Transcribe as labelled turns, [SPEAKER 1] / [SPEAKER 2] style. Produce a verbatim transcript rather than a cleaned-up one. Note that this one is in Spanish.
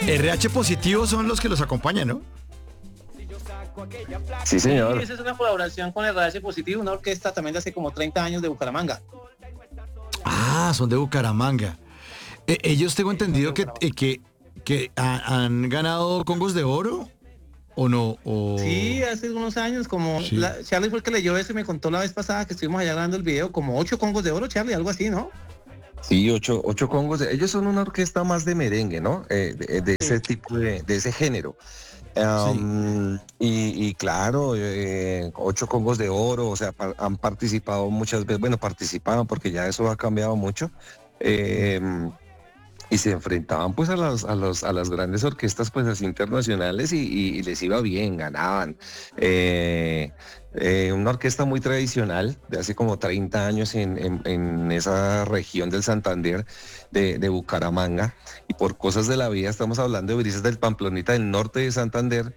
[SPEAKER 1] R H positivos son los que los acompañan, ¿no?
[SPEAKER 2] Sí, señor.
[SPEAKER 3] Sí, esa es una colaboración con R H Positivo, una orquesta también de hace como treinta años de Bucaramanga.
[SPEAKER 1] Ah, son de Bucaramanga. Eh, ellos tengo entendido que, eh, que, que ha- han ganado Congos de Oro, ¿o no? O...
[SPEAKER 3] Sí, hace unos años, como
[SPEAKER 1] Sí.
[SPEAKER 3] la- Charlie fue el que leyó eso y me contó la vez pasada que estuvimos allá grabando el video, como ocho Congos de Oro, Charlie, algo así, ¿no?
[SPEAKER 2] Sí, ocho, ocho congos. Ellos son una orquesta más de merengue, ¿no? Eh, de, de ese tipo de, de ese género.
[SPEAKER 1] Sí.
[SPEAKER 2] Um, y, y claro, eh, ocho congos de oro, o sea, pa- han participado muchas veces, bueno, participaban porque ya eso ha cambiado mucho. eh, y se enfrentaban pues a las, a los, a las grandes orquestas pues así internacionales y, y- y les iba bien, ganaban. Eh, eh, una orquesta muy tradicional de hace como treinta años en, en- en esa región del Santander de, de Bucaramanga, y por cosas de la vida estamos hablando de Brisas del Pamplonita del norte de Santander.